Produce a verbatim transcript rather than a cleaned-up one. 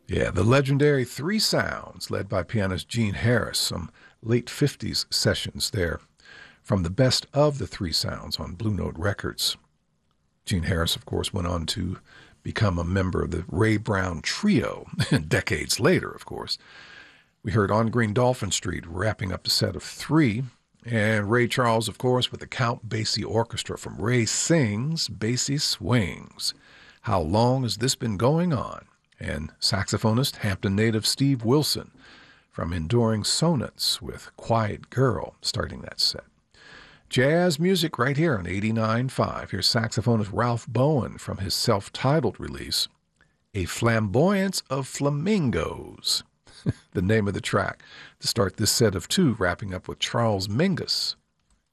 Yeah, the legendary Three Sounds, led by pianist Gene Harris, some late fifties sessions there from the best of the Three Sounds on Blue Note Records. Gene Harris, of course, went on to become a member of the Ray Brown Trio, decades later, of course. We heard On Green Dolphin Street wrapping up the set of three, and Ray Charles, of course, with the Count Basie Orchestra from Ray Sings, Basie Swings. How Long Has This Been Going On? And saxophonist, Hampton native Steve Wilson from Enduring Sonnets with Quiet Girl starting that set. Jazz music right here on eighty-nine point five. Here's saxophonist Ralph Bowen from his self-titled release, A Flamboyance of Flamingos, the name of the track, to start this set of two, wrapping up with Charles Mingus